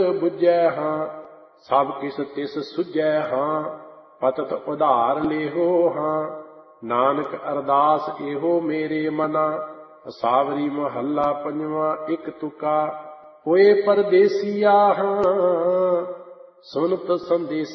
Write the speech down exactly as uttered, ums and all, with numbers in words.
ਬੁੱਝੈ ਹਾਂ, ਸਭ ਕਿਸ ਤਿਸ ਸੁਝੈ ਹਾਂ, ਪਤਤ ਉਧਾਰ ਲੇਹੋ ਹਾਂ। ਨਾਨਕ ਅਰਦਾਸ ਇਹੋ ਮੇਰੇ ਮਨਾ, ਸਾਵਰੀ ਮਹੱਲਾ ਪੰਜਵਾਂ ਇੱਕ ਤੁਕਾ। ਹੋਏ ਪਰਦੇਸੀਆ ਹਾਂ, ਸੁਨਤ ਸੰਦੇਸ